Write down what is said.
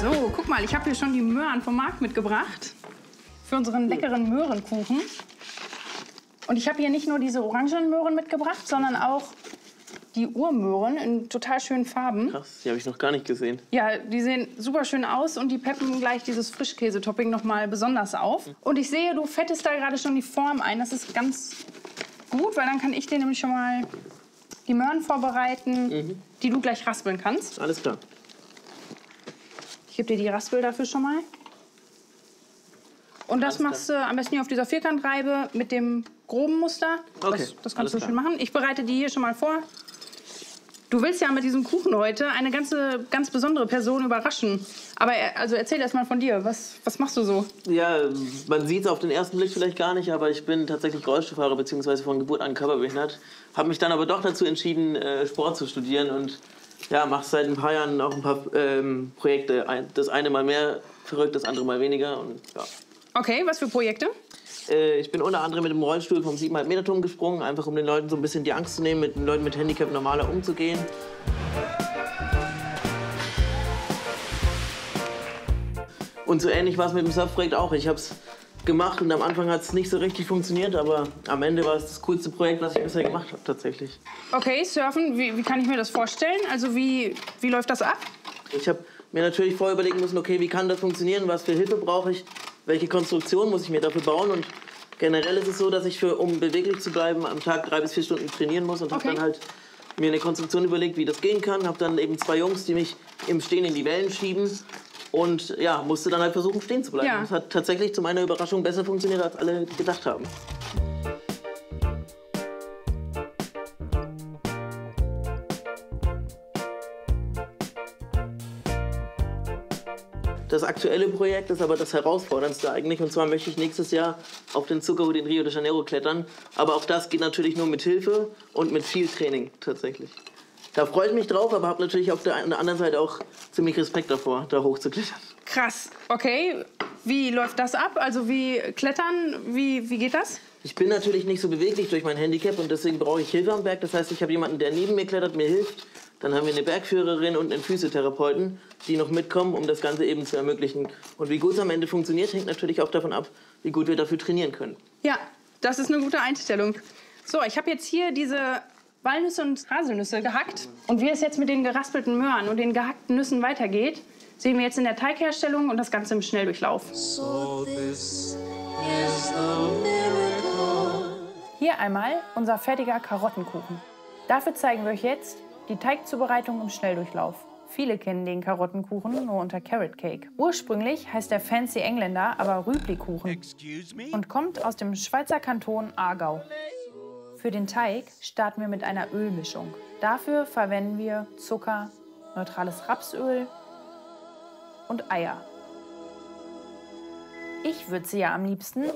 So, guck mal, ich habe hier schon die Möhren vom Markt mitgebracht. Für unseren leckeren Möhrenkuchen. Und ich habe hier nicht nur diese orangenen Möhren mitgebracht, sondern auch die Urmöhren in total schönen Farben. Krass, die habe ich noch gar nicht gesehen. Ja, die sehen super schön aus und die peppen gleich dieses Frischkäse-Topping noch mal besonders auf. Und ich sehe, du fettest da gerade schon die Form ein. Das ist ganz gut, weil dann kann ich dir nämlich schon mal die Möhren vorbereiten, die du gleich raspeln kannst. Alles klar. Ich gebe dir die Raspel dafür schon mal. Und das machst du am besten hier auf dieser Vierkantreibe mit dem groben Muster. Okay, Das kannst du schön machen. Ich bereite die hier schon mal vor. Du willst ja mit diesem Kuchen heute eine ganz besondere Person überraschen. Aber also erzähl erst mal von dir. Was machst du so? Ja, man sieht es auf den ersten Blick vielleicht gar nicht, aber ich bin tatsächlich Rollstuhlfahrer bzw. von Geburt an körperbehindert. Habe mich dann aber doch dazu entschieden, Sport zu studieren und ja, mache seit ein paar Jahren auch ein paar Projekte. Das eine mal mehr verrückt, das andere mal weniger. Und, ja. Okay, was für Projekte? Ich bin unter anderem mit dem Rollstuhl vom 7,5 Meter Turm gesprungen, einfach um den Leuten so ein bisschen die Angst zu nehmen, mit den Leuten mit Handicap normaler umzugehen. Und so ähnlich war es mit dem Surfprojekt auch. Ich habe es gemacht und am Anfang hat es nicht so richtig funktioniert, aber am Ende war es das coolste Projekt, was ich bisher gemacht habe tatsächlich. Okay, Surfen, wie kann ich mir das vorstellen? Also wie läuft das ab? Ich habe mir natürlich vorher überlegen müssen, okay, wie kann das funktionieren, was für Hilfe brauche ich, welche Konstruktion muss ich mir dafür bauen und generell ist es so, dass ich um beweglich zu bleiben am Tag 3 bis 4 Stunden trainieren muss und habe dann halt mir eine Konstruktion überlegt, wie das gehen kann, habe dann eben 2 Jungs, die mich im Stehen in die Wellen schieben und ja, musste dann halt versuchen stehen zu bleiben. Ja. Das hat tatsächlich zu meiner Überraschung besser funktioniert, als alle gedacht haben. Das aktuelle Projekt ist aber das herausforderndste eigentlich. Und zwar möchte ich nächstes Jahr auf den Zuckerhut in Rio de Janeiro klettern. Aber auch das geht natürlich nur mit Hilfe und mit viel Training tatsächlich. Da freue ich mich drauf, aber habe natürlich auf der anderen Seite auch ziemlich Respekt davor, da hochzuklettern. Krass, okay. Wie läuft das ab? Also wie klettern, wie geht das? Ich bin natürlich nicht so beweglich durch mein Handicap und deswegen brauche ich Hilfe am Berg. Das heißt, ich habe jemanden, der neben mir klettert, mir hilft. Dann haben wir eine Bergführerin und einen Physiotherapeuten, die noch mitkommen, um das Ganze eben zu ermöglichen. Und wie gut es am Ende funktioniert, hängt natürlich auch davon ab, wie gut wir dafür trainieren können. Ja, das ist eine gute Einstellung. So, ich habe jetzt hier diese Walnüsse und Haselnüsse gehackt. Und wie es jetzt mit den geraspelten Möhren und den gehackten Nüssen weitergeht, sehen wir jetzt in der Teigherstellung und das Ganze im Schnelldurchlauf. So this is the miracle. Hier einmal unser fertiger Karottenkuchen. Dafür zeigen wir euch jetzt die Teigzubereitung im Schnelldurchlauf. Viele kennen den Karottenkuchen nur unter Carrot Cake. Ursprünglich heißt der Fancy Engländer aber Rüblikuchen und kommt aus dem Schweizer Kanton Aargau. Für den Teig starten wir mit einer Ölmischung. Dafür verwenden wir Zucker, neutrales Rapsöl und Eier. Ich würze ja am liebsten